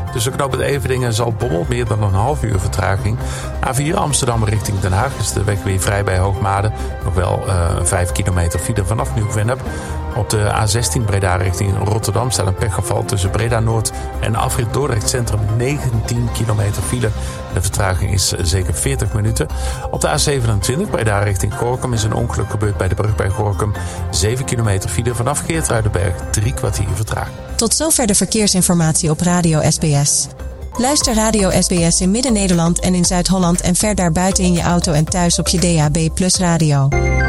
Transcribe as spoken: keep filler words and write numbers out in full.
Tussen knooppunt Everdingen en Zaltbommel meer dan een half uur vertraging. A vier Amsterdam richting Den Haag is de weg weer vrij bij Hoogmade. Nog wel uh, vijf kilometer file vanaf Nieuw-Vennep. Op de A zestien Breda richting Rotterdam staat een pechgeval tussen Breda Noord en afrit Dordrecht Centrum negentien kilometer file. De vertraging is zeker veertig minuten. Op de A zevenentwintig Breda richting Gorinchem is een ongeluk gebeurd bij de brug bij Gorinchem. zeven kilometer file vanaf Geertruidenberg, drie kwartier vertraging. Tot zover de verkeersinformatie op Radio S B S. Luister Radio S B S in Midden-Nederland en in Zuid-Holland en ver daarbuiten in je auto en thuis op je D A B Plus radio.